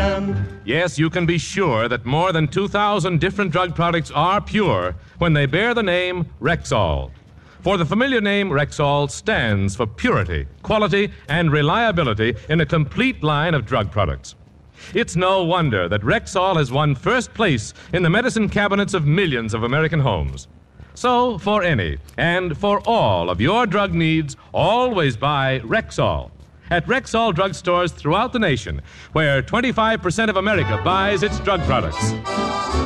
million. Yes, you can be sure that more than 2,000 different drug products are pure when they bear the name Rexall. For the familiar name Rexall stands for purity, quality, and reliability in a complete line of drug products. It's no wonder that Rexall has won first place in the medicine cabinets of millions of American homes. So, for any and for all of your drug needs, always buy Rexall at Rexall drugstores throughout the nation, where 25% of America buys its drug products.